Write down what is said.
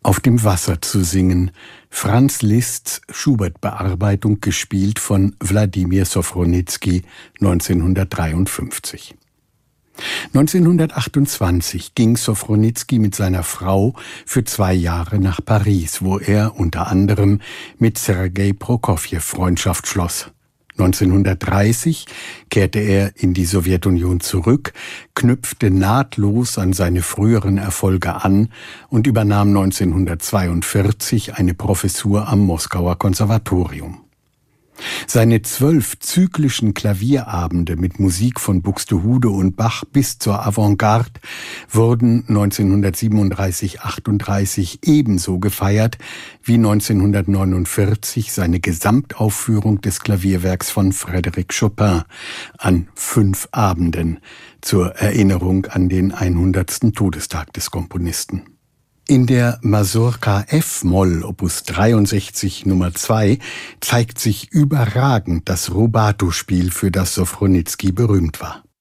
Auf dem Wasser zu singen. Franz Liszts Schubert-Bearbeitung, gespielt von Wladimir Sofronitzky 1953. 1928 ging Sofronitzky mit seiner Frau für 2 Jahre nach Paris, wo er unter anderem mit Sergei Prokofjew Freundschaft schloss. 1930 kehrte er in die Sowjetunion zurück, knüpfte nahtlos an seine früheren Erfolge an und übernahm 1942 eine Professur am Moskauer Konservatorium. Seine 12 zyklischen Klavierabende mit Musik von Buxtehude und Bach bis zur Avantgarde wurden 1937/38 ebenso gefeiert wie 1949 seine Gesamtaufführung des Klavierwerks von Frédéric Chopin an 5 Abenden zur Erinnerung an den 100. Todestag des Komponisten. In der Mazurka F-Moll Opus 63 Nummer 2 zeigt sich überragend das Rubato-Spiel, für das Sofronitzky berühmt war.